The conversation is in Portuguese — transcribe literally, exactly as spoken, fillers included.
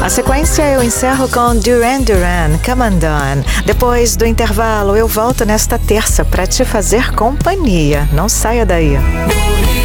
A sequência eu encerro com Duran Duran, Come Undone. Depois do intervalo eu volto nesta terça para te fazer companhia. Não saia daí.